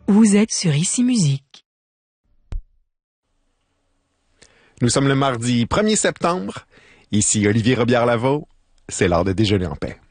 Vous êtes sur Ici Musique. Nous sommes le mardi 1er septembre. Ici Olivier Robillard-Lavaux. C'est l'heure de déjeuner en paix.